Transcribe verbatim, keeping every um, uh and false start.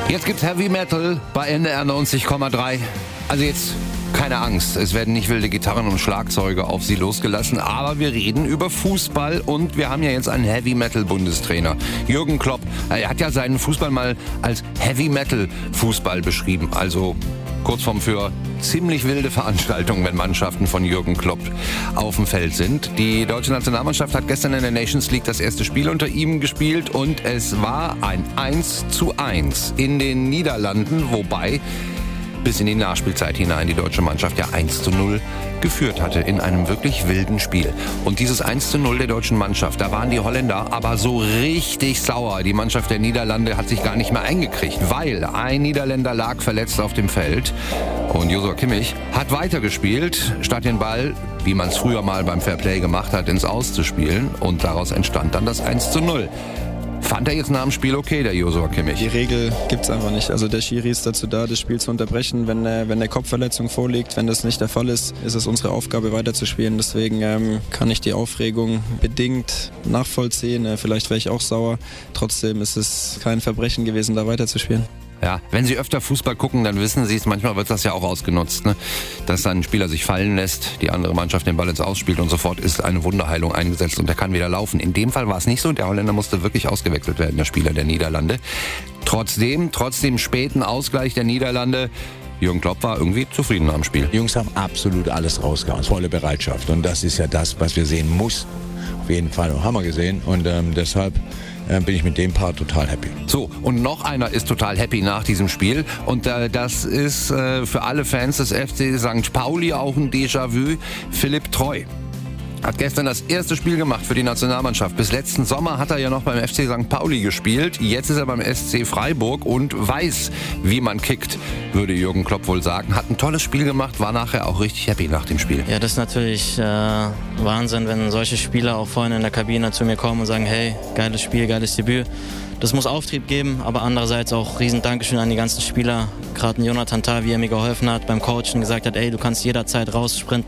Jetzt gibt's Heavy Metal bei N D R neunzig Komma drei. Also jetzt keine Angst, es werden nicht wilde Gitarren und Schlagzeuge auf Sie losgelassen, aber wir reden über Fußball und wir haben ja jetzt einen Heavy Metal Bundestrainer. Jürgen Klopp, er hat ja seinen Fußball mal als Heavy Metal Fußball beschrieben, also Kurzform für ziemlich wilde Veranstaltungen, wenn Mannschaften von Jürgen Klopp auf dem Feld sind. Die deutsche Nationalmannschaft hat gestern in der Nations League das erste Spiel unter ihm gespielt und es war ein eins zu eins in den Niederlanden, wobei bis in die Nachspielzeit hinein die deutsche Mannschaft ja eins zu null geführt hatte in einem wirklich wilden Spiel. Und dieses eins zu null der deutschen Mannschaft, da waren die Holländer aber so richtig sauer. Die Mannschaft der Niederlande hat sich gar nicht mehr eingekriegt, weil ein Niederländer lag verletzt auf dem Feld und Joshua Kimmich hat weitergespielt, statt den Ball, wie man es früher mal beim Fairplay gemacht hat, ins Aus zu spielen. Und daraus entstand dann das eins zu null. Fand er jetzt nach dem Spiel okay, der Joshua Kimmich? Die Regel gibt's einfach nicht. Also der Schiri ist dazu da, das Spiel zu unterbrechen. Wenn, äh, wenn eine Kopfverletzung vorliegt, wenn das nicht der Fall ist, ist es unsere Aufgabe weiterzuspielen. Deswegen ähm, kann ich die Aufregung bedingt nachvollziehen. Äh, vielleicht wäre ich auch sauer. Trotzdem ist es kein Verbrechen gewesen, da weiterzuspielen. Ja, wenn Sie öfter Fußball gucken, dann wissen Sie es, manchmal wird das ja auch ausgenutzt, ne? Dass dann ein Spieler sich fallen lässt, die andere Mannschaft den Ball ins Ausspielt und sofort ist eine Wunderheilung eingesetzt und er kann wieder laufen. In dem Fall war es nicht so, der Holländer musste wirklich ausgewechselt werden, der Spieler der Niederlande. Trotzdem, trotz dem späten Ausgleich der Niederlande, Jürgen Klopp war irgendwie zufrieden am Spiel. Die Jungs haben absolut alles rausgehauen, volle Bereitschaft und das ist ja das, was wir sehen mussten. Auf jeden Fall haben wir gesehen und ähm, deshalb bin ich mit dem Part total happy. So, und noch einer ist total happy nach diesem Spiel und äh, das ist äh, für alle Fans des F C Sankt Pauli auch ein Déjà-vu. Philipp Treu hat gestern das erste Spiel gemacht für die Nationalmannschaft. Bis letzten Sommer hat er ja noch beim F C Sankt Pauli gespielt. Jetzt ist er beim S C Freiburg und weiß, wie man kickt, würde Jürgen Klopp wohl sagen. Hat ein tolles Spiel gemacht, war nachher auch richtig happy nach dem Spiel. Ja, das ist natürlich äh, Wahnsinn, wenn solche Spieler auch vorhin in der Kabine zu mir kommen und sagen, hey, geiles Spiel, geiles Debüt. Das muss Auftrieb geben, aber andererseits auch riesen Dankeschön an die ganzen Spieler. Gerade Jonathan Tah, wie er mir geholfen hat beim Coachen, gesagt hat, ey, du kannst jederzeit raussprinten.